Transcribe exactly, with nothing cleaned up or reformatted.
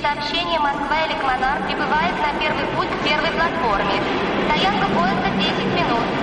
сообщение Москва-Эликмонар прибывает на первый путь к первой платформе. Стоянка поезда десять минут.